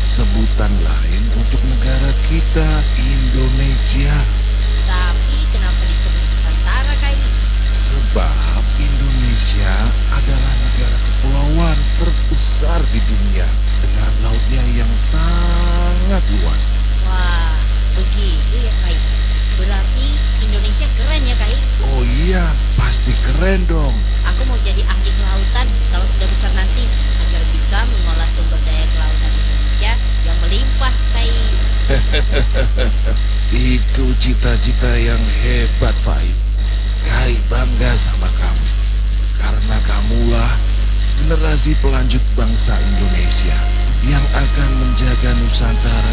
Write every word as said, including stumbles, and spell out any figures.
sebutan lain untuk negara kita, Indonesia. Tapi kenapa disebut Nusantara, Kai? Sebab Indonesia adalah negara kepulauan terbesar di dunia dengan lautnya yang sangat luas. Wah, begitu ya, Kai. Berarti Indonesia keren ya, Kai? Oh iya, pasti keren dong. Aku mau jadi ahli kelautan kalau sudah besar nanti agar bisa mengolah sumber daya kelautan Indonesia yang melimpah, Kai. Itu cita-cita yang hebat, Faiz. Kai bangga sama kamu. Karena kamulah generasi pelanjut bangsa Indonesia yang akan menjaga Nusantara